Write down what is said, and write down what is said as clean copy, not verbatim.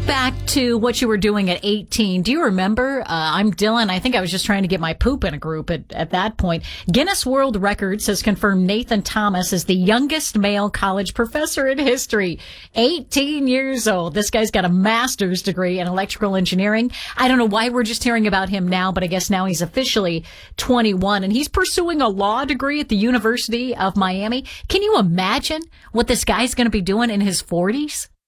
back to what you were doing at 18. Do you remember? I'm Dylan. I think I was just trying to get my poop in a group at that point. Guinness World Records has confirmed Nathan Thomas is the youngest male college professor in history. 18 years old. This guy's got a master's degree in electrical engineering. I don't know why we're just hearing about him now, but I guess now he's officially 21 and he's pursuing a law degree at the University of Miami. Can you imagine what this guy's going to be doing in his 40s?